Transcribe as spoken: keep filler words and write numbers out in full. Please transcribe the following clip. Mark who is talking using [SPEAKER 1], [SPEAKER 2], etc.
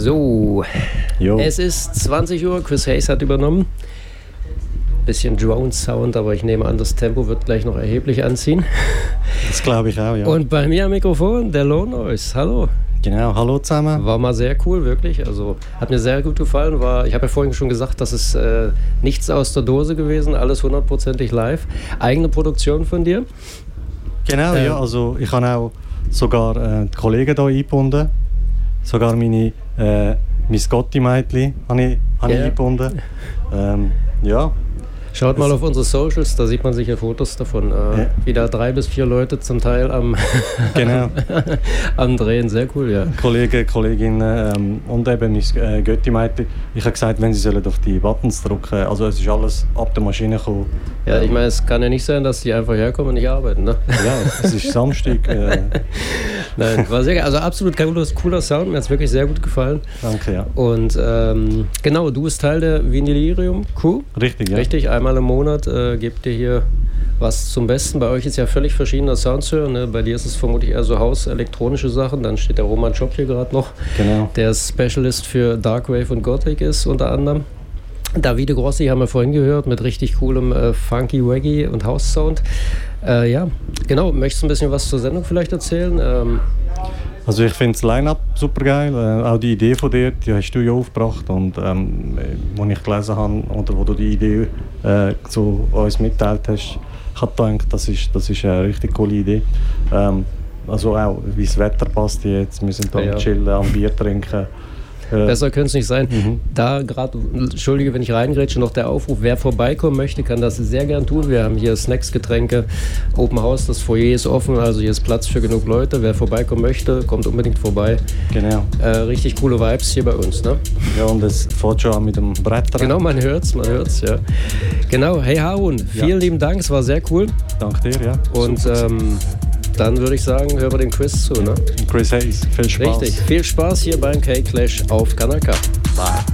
[SPEAKER 1] So,
[SPEAKER 2] Jo.
[SPEAKER 1] es ist zwanzig Uhr, Chris Hayes hat übernommen. Bisschen Drone-Sound, aber ich nehme an, das Tempo wird gleich noch erheblich anziehen.
[SPEAKER 2] Das glaube ich auch, ja.
[SPEAKER 1] Und bei mir am Mikrofon, der Low Noise. Hallo.
[SPEAKER 2] Genau, hallo zusammen.
[SPEAKER 1] War mal sehr cool, wirklich. Also hat mir sehr gut gefallen. War, ich habe ja vorhin schon gesagt, das ist äh, nichts aus der Dose gewesen, alles hundertprozentig live. Eigene Produktion von dir?
[SPEAKER 2] Genau,
[SPEAKER 1] ähm,
[SPEAKER 2] ja. Also ich habe auch sogar äh, die Kollegen hier eingebunden. Sogar meine äh, mein Scotty-Mädchen habe ich, hab
[SPEAKER 1] yeah.
[SPEAKER 2] ich eingebunden. Ähm, ja.
[SPEAKER 1] Schaut mal auf unsere Socials, da sieht man sicher Fotos davon. Äh,
[SPEAKER 2] ja.
[SPEAKER 1] Wieder drei bis vier Leute zum Teil am,
[SPEAKER 2] genau.
[SPEAKER 1] am Drehen, sehr cool, ja.
[SPEAKER 2] Kollegen, Kolleginnen ähm, und eben mein äh, Götti-Mädchen. Ich habe gesagt, wenn sie sollen auf die Buttons drücken, also es ist alles ab der Maschine gekommen.
[SPEAKER 1] Ja, ich meine, es kann ja nicht sein, dass die einfach herkommen und nicht arbeiten, ne?
[SPEAKER 2] Ja, es ist Samstag. Äh.
[SPEAKER 1] Nein, war sehr, also absolut cooler, cooler Sound, mir hat es wirklich sehr gut gefallen.
[SPEAKER 2] Danke, ja.
[SPEAKER 1] Und ähm, genau, du bist Teil der Vinylirium-Crew.
[SPEAKER 2] Richtig, ja.
[SPEAKER 1] Richtig, einmal im Monat äh, gebt ihr hier was zum Besten. Bei euch ist ja völlig verschiedener Sound zu hören, ne? Bei dir ist es vermutlich eher so hauselektronische Sachen. Dann steht der Roman Schopp hier gerade noch,
[SPEAKER 2] genau.
[SPEAKER 1] Der Specialist für Darkwave und Gothic ist unter anderem. Davide Grossi haben wir vorhin gehört mit richtig coolem äh, Funky Reggae und House Sound. Äh, ja, genau. Möchtest du ein bisschen was zur Sendung vielleicht erzählen? Ähm
[SPEAKER 2] Also ich finde das Line-Up super geil. Äh, auch die Idee von dir, die hast du ja aufgebracht. Und ähm, als ich gelesen habe, oder wo du die Idee äh, so uns mitteilt hast, ich habe gedacht, das ist, das ist eine richtig coole Idee. Ähm, also auch, wie das Wetter passt jetzt. Wir sind da
[SPEAKER 1] ja, ja.
[SPEAKER 2] chillen, am Bier trinken.
[SPEAKER 1] Besser könnte es nicht sein.
[SPEAKER 2] Mhm.
[SPEAKER 1] Da gerade, entschuldige, wenn ich reingrätsche, noch der Aufruf, wer vorbeikommen möchte, kann das sehr gern tun. Wir haben hier Snacks, Getränke, Open House, das Foyer ist offen, also hier ist Platz für genug Leute. Wer vorbeikommen möchte, kommt unbedingt vorbei.
[SPEAKER 2] Genau.
[SPEAKER 1] Äh, richtig coole Vibes hier bei uns, ne?
[SPEAKER 2] Ja, und es fährt schon an mit dem Bretter.
[SPEAKER 1] Genau, man hört's, man hört's, ja. Genau, hey Harun, vielen
[SPEAKER 2] ja.
[SPEAKER 1] lieben Dank, es war sehr cool.
[SPEAKER 2] Danke dir, ja.
[SPEAKER 1] Und ähm, dann würde ich sagen, hören wir den Chris zu, ne?
[SPEAKER 2] Chris Hayes, viel Spaß.
[SPEAKER 1] Richtig, viel Spaß hier beim K-Clash auf Kanal K.
[SPEAKER 2] Bye.